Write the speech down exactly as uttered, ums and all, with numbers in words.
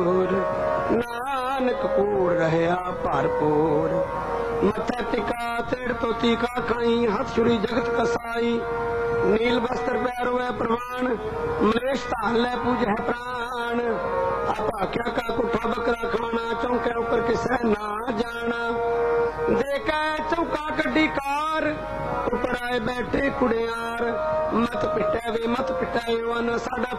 नानक कूड़ रहया भरपूर। मथा टिका तेड़ तो तीका खाई, हथ छुरी जगत कसाई। नील वस्त्र पैरो है प्रवान, मलेश धान लै पूज है प्राण। आपाख्या का कुठा बकरा खाना, चौके ऊपर किसे ना जाना। देखा चौका कड्डी कार, ऊपर आए बैठे कुड़ियार। मत पिटा वे मत पिटाए वन, साडा